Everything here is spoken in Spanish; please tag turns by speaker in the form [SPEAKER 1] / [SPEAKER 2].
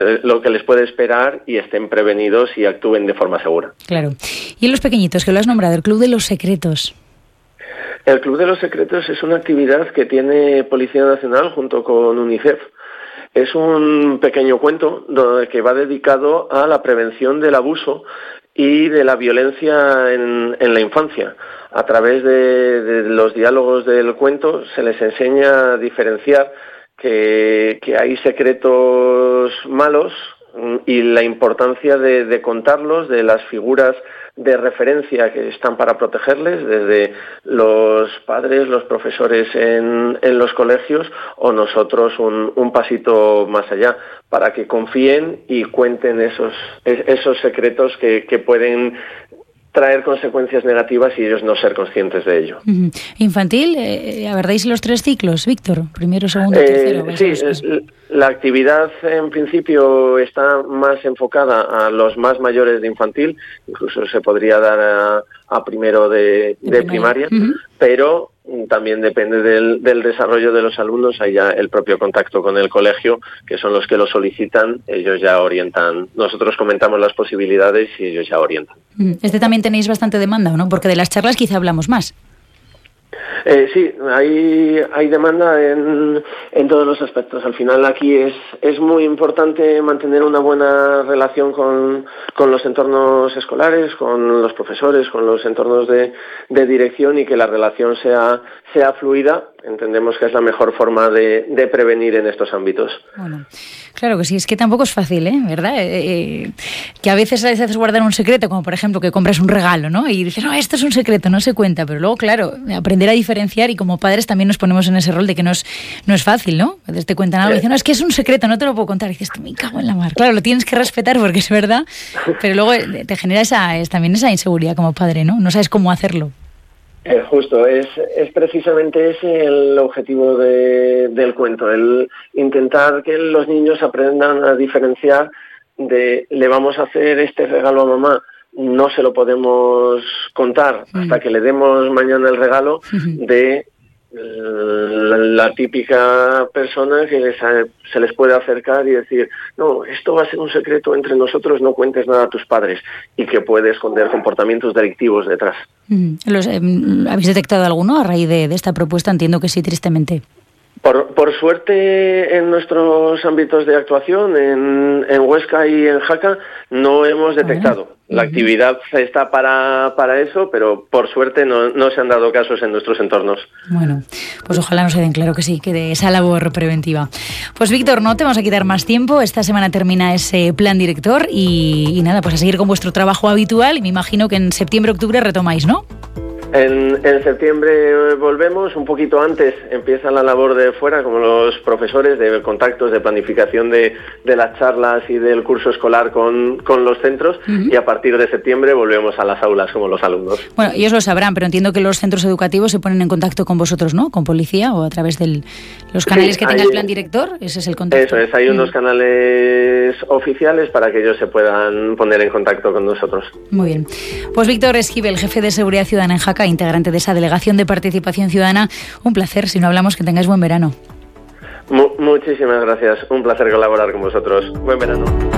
[SPEAKER 1] lo que les puede esperar y estén prevenidos y actúen de forma segura.
[SPEAKER 2] Claro. Y en los pequeñitos, que lo has nombrado, el Club de los Secretos.
[SPEAKER 1] El Club de los Secretos es una actividad que tiene Policía Nacional junto con UNICEF. Es un pequeño cuento que va dedicado a la prevención del abuso y de la violencia en la infancia. A través de los diálogos del cuento se les enseña a diferenciar que hay secretos malos y la importancia de contarlos, de las figuras de referencia que están para protegerles, desde los padres, los profesores en los colegios o nosotros un pasito más allá, para que confíen y cuenten esos secretos que pueden traer consecuencias negativas y ellos no ser conscientes de ello.
[SPEAKER 2] Infantil, ¿abordáis los 3 ciclos, Víctor? Primero, segundo, tercero.
[SPEAKER 1] Sí, la actividad en principio está más enfocada a los más mayores de infantil, incluso se podría dar a primero de primaria, pero también depende del desarrollo de los alumnos. Hay ya el propio contacto con el colegio, que son los que lo solicitan, ellos ya orientan. Nosotros comentamos las posibilidades y ellos ya orientan.
[SPEAKER 2] También tenéis bastante demanda, ¿no? Porque de las charlas quizá hablamos más.
[SPEAKER 1] Sí, hay demanda en todos los aspectos. Al final aquí es muy importante mantener una buena relación con los entornos escolares, con los profesores, con los entornos de dirección y que la relación sea fluida. Entendemos que es la mejor forma de prevenir en estos ámbitos.
[SPEAKER 2] Bueno, claro que sí, es que tampoco es fácil, ¿verdad? Que a veces haces guardar un secreto, como por ejemplo que compras un regalo, ¿no? Y dices, no, esto es un secreto, no se cuenta. Pero luego, claro, aprender a diferenciar, y como padres también nos ponemos en ese rol de que no es fácil, ¿no? A veces te cuentan algo y dicen, no, es que es un secreto, no te lo puedo contar. Y dices, me cago en la mar. Claro, lo tienes que respetar porque es verdad, pero luego te genera también esa inseguridad como padre, ¿no? No sabes cómo hacerlo.
[SPEAKER 1] Justo, es precisamente ese el objetivo del cuento, el intentar que los niños aprendan a diferenciar le vamos a hacer este regalo a mamá, no se lo podemos contar hasta que le demos mañana el regalo, de la típica persona que se les puede acercar y decir, no, esto va a ser un secreto entre nosotros, no cuentes nada a tus padres, y que puede esconder comportamientos delictivos detrás.
[SPEAKER 2] ¿Habéis detectado alguno a raíz de esta propuesta? Entiendo que sí, tristemente.
[SPEAKER 1] Por suerte, en nuestros ámbitos de actuación, en Huesca y en Jaca, no hemos detectado. La actividad está para eso, pero por suerte no se han dado casos en nuestros entornos. Bueno,
[SPEAKER 2] pues ojalá no se den, claro que sí, que de esa labor preventiva. Pues Víctor, no te vamos a quitar más tiempo. Esta semana termina ese plan director y nada, pues a seguir con vuestro trabajo habitual, y me imagino que en septiembre, octubre retomáis, ¿no?
[SPEAKER 1] En septiembre volvemos, un poquito antes empieza la labor de fuera, como los profesores, de contactos, de planificación de las charlas y del curso escolar con los centros, y a partir de septiembre volvemos a las aulas como los alumnos.
[SPEAKER 2] Bueno, ellos lo sabrán, pero entiendo que los centros educativos se ponen en contacto con vosotros, ¿no? Con policía o a través de los canales que tenga el plan director, ese es el contacto.
[SPEAKER 1] Eso es, hay unos canales oficiales para que ellos se puedan poner en contacto con nosotros.
[SPEAKER 2] Muy bien. Pues Víctor Esquivel, jefe de Seguridad Ciudadana en Jaca, integrante de esa Delegación de Participación Ciudadana. Un placer, si no hablamos, que tengáis buen verano.
[SPEAKER 1] Muchísimas gracias, un placer colaborar con vosotros. Buen verano.